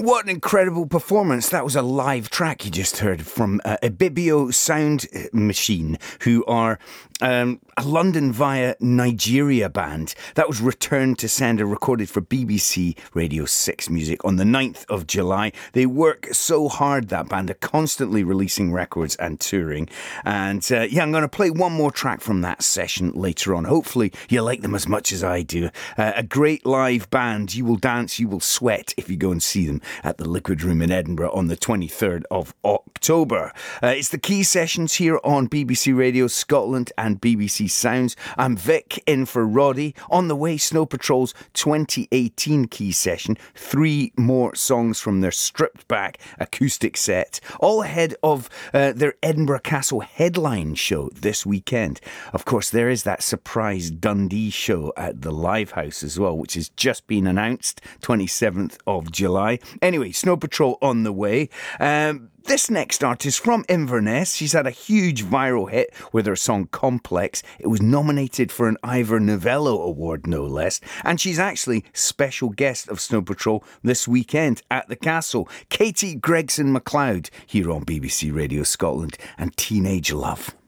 What an incredible performance. That was a live track you just heard from Ibibio Sound Machine, who are a London via Nigeria band. That was Return to Sender, recorded for BBC Radio 6 Music on the 9th of July. They work so hard, that band. They're constantly releasing records and touring. And I'm going to play one more track from that session later on. Hopefully you like them as much as I do. A great live band. You will dance, you will sweat if you go and see them at the Liquid Room in Edinburgh on the 23rd of October. It's the Key Sessions here on BBC Radio Scotland and BBC Sounds. I'm Vic, in for Roddy. On the way, Snow Patrol's 2018 Key Session. 3 more songs from their stripped back acoustic set, all ahead of their Edinburgh Castle headline show this weekend. Of course, there is that surprise Dundee show at the Live House as well, which has just been announced, 27th of July. Anyway, Snow Patrol on the way. This next artist from Inverness, she's had a huge viral hit with her song Complex. It was nominated for an Ivor Novello Award, no less. And she's actually special guest of Snow Patrol this weekend at the Castle. Katie Gregson MacLeod here on BBC Radio Scotland and Teenage Love.